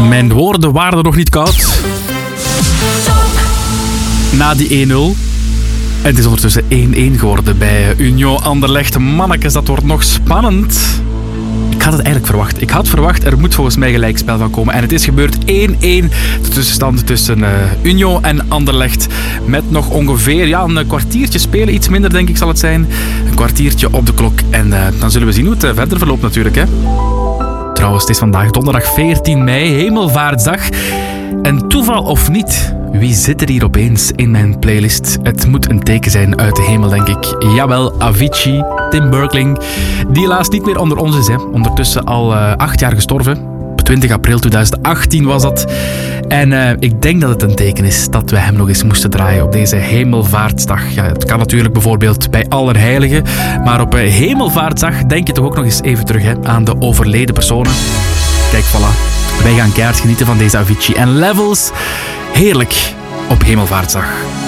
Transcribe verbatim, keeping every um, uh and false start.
Mijn woorden waren nog niet koud. Na die één nul. En het is ondertussen één-één geworden bij Union Anderlecht. Mannekes, dat wordt nog spannend. Ik had het eigenlijk verwacht. Ik had verwacht, er moet volgens mij gelijkspel van komen. En het is gebeurd één-één. De tussenstand tussen uh, Union en Anderlecht. Met nog ongeveer ja, een kwartiertje spelen. Iets minder, denk ik, zal het zijn. Een kwartiertje op de klok. En uh, dan zullen we zien hoe het uh, verder verloopt natuurlijk. Hè. Trouwens, het is vandaag donderdag veertien mei. Hemelvaartsdag. En toeval of niet, wie zit er hier opeens in mijn playlist? Het moet een teken zijn uit de hemel, denk ik. Jawel, Avicii, Tim Berkling, die helaas niet meer onder ons is. Hè. Ondertussen al uh, acht jaar gestorven. Op twintig april tweeduizend achttien was dat. En uh, ik denk dat het een teken is dat we hem nog eens moesten draaien op deze Hemelvaartsdag. Ja, het kan natuurlijk bijvoorbeeld bij Allerheiligen, maar op uh, Hemelvaartsdag denk je toch ook nog eens even terug hè, aan de overleden personen. Kijk, voilà. Wij gaan keihard genieten van deze Avicii en Levels. Heerlijk op Hemelvaartsdag.